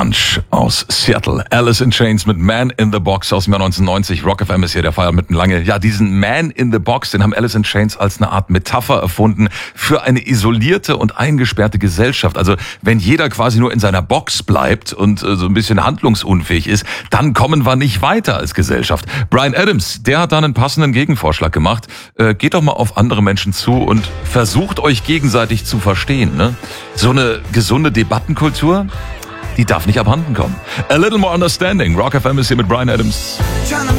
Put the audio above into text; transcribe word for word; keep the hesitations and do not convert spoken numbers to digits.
Grunge aus Seattle. Alice in Chains mit Man in the Box aus dem Jahr neunzehnhundertneunzig. Rock F M ist hier, der feiert mitten lange. Ja, diesen Man in the Box, den haben Alice in Chains als eine Art Metapher erfunden für eine isolierte und eingesperrte Gesellschaft. Also wenn jeder quasi nur in seiner Box bleibt und äh, so ein bisschen handlungsunfähig ist, dann kommen wir nicht weiter als Gesellschaft. Bryan Adams, der hat da einen passenden Gegenvorschlag gemacht. Äh, geht doch mal auf andere Menschen zu und versucht euch gegenseitig zu verstehen. Ne? So eine gesunde Debattenkultur, die darf nicht abhanden kommen. A Little More Understanding. Rock F M ist hier mit Bryan Adams.